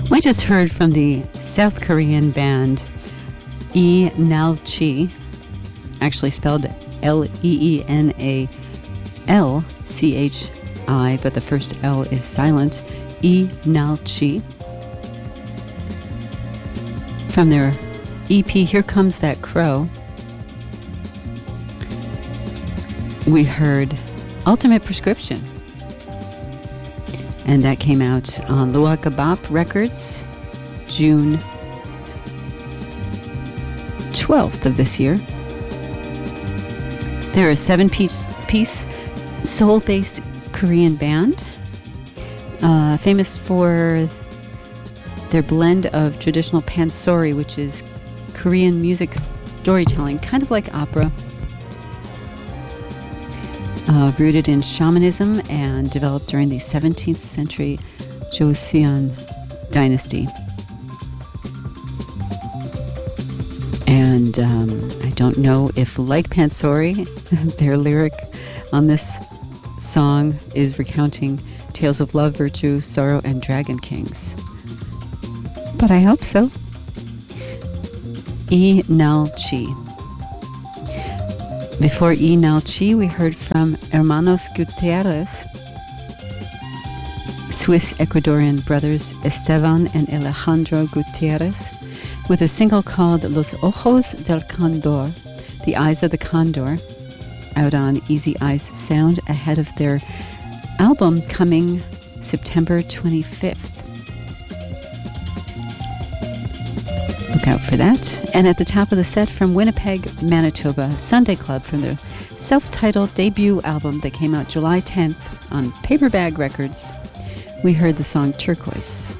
We just heard from the South Korean band Eenalchi, actually spelled Leenalchi, but the first L is silent. Eenalchi. From their EP, Here Comes That Crow, we heard Ultimate Prescription. And that came out on Luwa Kabap Records, June 12th of this year. They're a 7-piece soul-based Korean band, famous for their blend of traditional pansori, which is Korean music storytelling, kind of like opera, rooted in shamanism and developed during the 17th century Joseon dynasty. And I don't know if, like pansori, their lyric on this song is recounting tales of love, virtue, sorrow, and dragon kings. But I hope so. Eenalchi. Before Eenalchi, we heard from Hermanos Gutierrez, Swiss-Ecuadorian brothers Esteban and Alejandro Gutierrez, with a single called Los Ojos del Condor, The Eyes of the Condor, out on Easy Eyes Sound, ahead of their album coming September 25th. Look out for that. And at the top of the set, from Winnipeg, Manitoba, Sunday Club, from their self-titled debut album that came out July 10th on Paperbag Records, we heard the song Turquoise.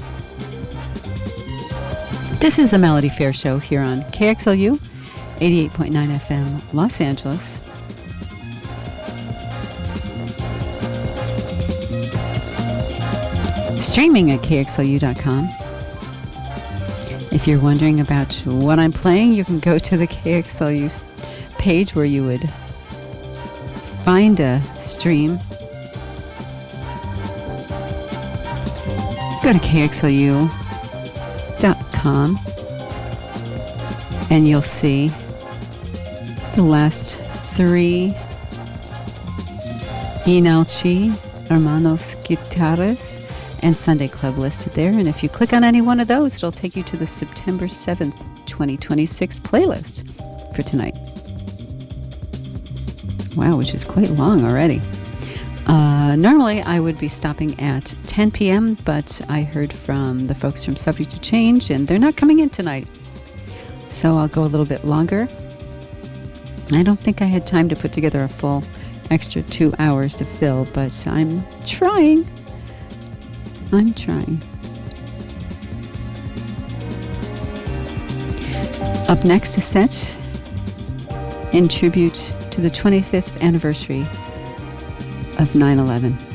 This is the Melody Fair Show here on KXLU 88.9 FM, Los Angeles. Streaming at KXLU.com. If you're wondering about what I'm playing, you can go to the KXLU page where you would find a stream. Go to KXLU.com and you'll see the last 3 Eenalchi, Hermanos Gutierrez, and Sunday Club listed there. And if you click on any one of those, it'll take you to the September 7th, 2026 playlist for tonight. Wow, which is quite long already. Normally, I would be stopping at 10 p.m., but I heard from the folks from Subject to Change, and they're not coming in tonight. So I'll go a little bit longer. I don't think I had time to put together a full extra 2 hours to fill, but I'm trying. Up next, a set in tribute to the 25th anniversary of 9/11.